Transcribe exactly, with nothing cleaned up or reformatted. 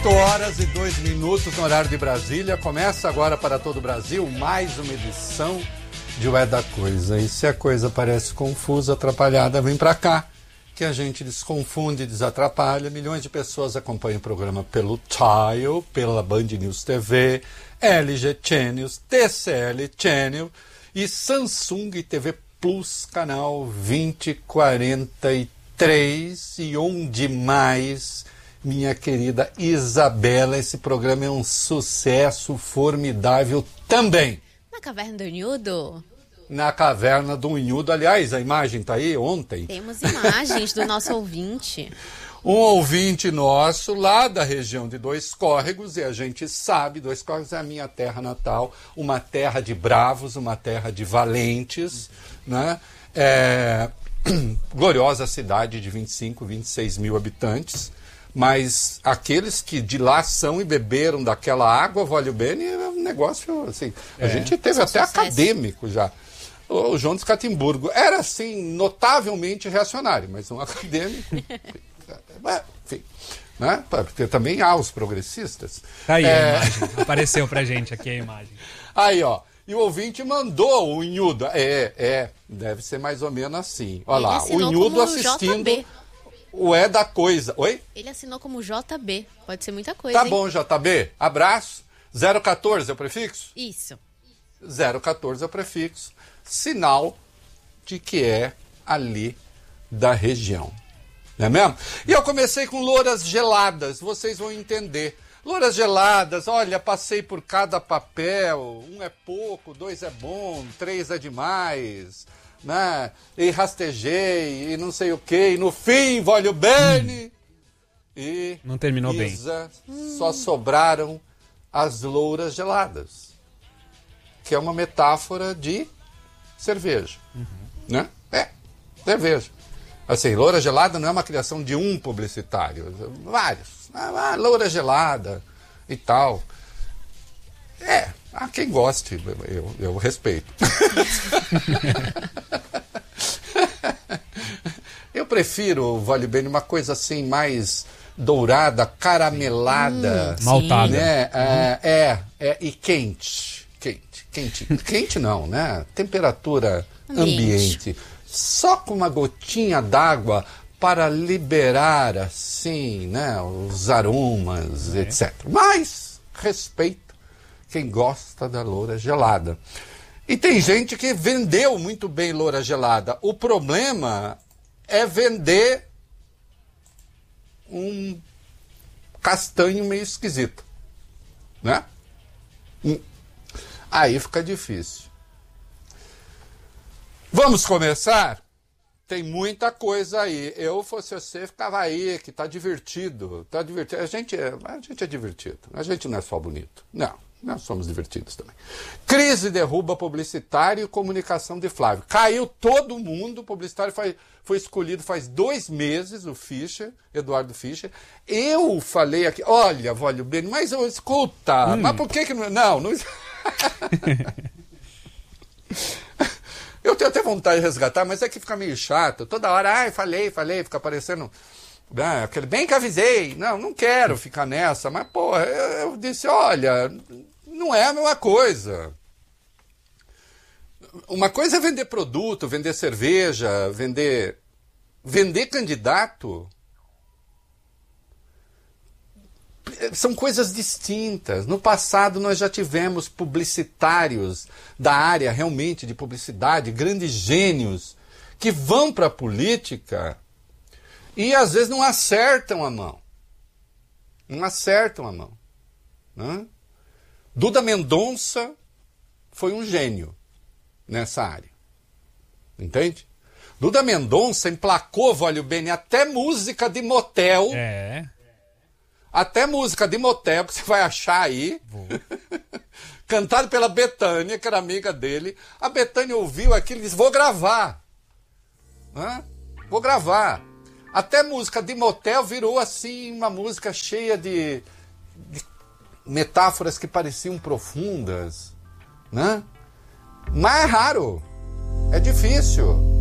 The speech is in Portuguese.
oito horas e dois minutos no horário de Brasília. Começa agora para todo o Brasil mais uma edição de O É da Coisa. E se a coisa parece confusa, atrapalhada, vem pra cá, que a gente desconfunde e desatrapalha. Milhões de pessoas acompanham o programa pelo Tile, pela Band News T V, L G Channels, T C L Channel e Samsung T V Plus, canal vinte e quarenta e três. E onde mais, minha querida Isabela, esse programa é um sucesso formidável também. Na Caverna do Unhudo? Na Caverna do Unhudo. Aliás, a imagem está aí ontem. Temos imagens do nosso ouvinte. Um ouvinte nosso lá da região de Dois Córregos, e a gente sabe, Dois Córregos é a minha terra natal, uma terra de bravos, uma terra de valentes, né? É... gloriosa cidade de vinte e cinco, vinte e seis mil habitantes, mas aqueles que de lá são e beberam daquela água, vale o bem, é um negócio assim. A é. gente teve até sucesso. Acadêmico já. O João de Catimburgo era assim, notavelmente reacionário, mas um acadêmico. Enfim, né? Porque também há os progressistas. Aí é... a imagem, apareceu pra gente aqui a imagem. Aí, ó. E o ouvinte mandou o Unhudo. É, é, deve ser mais ou menos assim. Olha lá, o Unhudo assistindo J B. O É da Coisa. Oi? Ele assinou como J B. Pode ser muita coisa, Tá hein? bom, J B. Abraço. zero quatorze é o prefixo? Isso. zero quatorze é o prefixo. Sinal de que é ali da região. Não é mesmo? E eu comecei com louras geladas. Vocês vão entender. Louras geladas, olha, passei por cada papel, um é pouco, dois é bom, três é demais, né? E rastejei, e não sei o quê, e no fim, voglio bene. Hum. E não terminou Isa, bem. Só sobraram as louras geladas, que é uma metáfora de cerveja, uhum. né? É, cerveja. Assim, loura gelada não é uma criação de um publicitário, vários. Ah, loura gelada e tal. É, há quem goste, eu, eu respeito. Eu prefiro, vale bem, uma coisa assim mais dourada, caramelada. Hum, maltada. Né? É, é, é, e quente. Quente, quente. Quente não, né? Temperatura ambiente. ambiente. Só com uma gotinha d'água para liberar, assim, né, os aromas, é. etcétera. Mas, respeito quem gosta da loura gelada. E tem gente que vendeu muito bem loura gelada. O problema é vender um castanho meio esquisito, né? Aí fica difícil. Vamos começar? Tem muita coisa aí. Eu, fosse você, ficava aí, que tá divertido. Tá divertido. A gente, é, a gente é divertido. A gente não é só bonito. Não, nós somos divertidos também. Crise derruba publicitário e comunicação de Flávio. Caiu todo mundo. O publicitário foi, foi escolhido faz dois meses, o Fischer, Eduardo Fischer. Eu falei aqui, olha, Vólio Bene, mas eu, escuta, hum. mas por que que não... Não, não... Eu tenho até vontade de resgatar, mas é que fica meio chato. Toda hora, ai, falei, falei, fica parecendo... Ah, aquele bem que avisei. Não, não quero ficar nessa. Mas, pô, eu, eu disse, olha, não é a mesma coisa. Uma coisa é vender produto, vender cerveja, vender... Vender candidato. São coisas distintas. No passado nós já tivemos publicitários da área realmente de publicidade, grandes gênios, que vão para a política e às vezes não acertam a mão. Não acertam a mão. Né? Duda Mendonça foi um gênio nessa área. Entende? Duda Mendonça emplacou, vale o bem, até música de motel. É... Até música de motel, que você vai achar aí, cantado pela Bethânia, que era amiga dele. A Bethânia ouviu aquilo e disse, vou gravar. Hã? Vou gravar. Até música de motel virou assim, uma música cheia de, de metáforas que pareciam profundas. Né? Mas é raro. É difícil.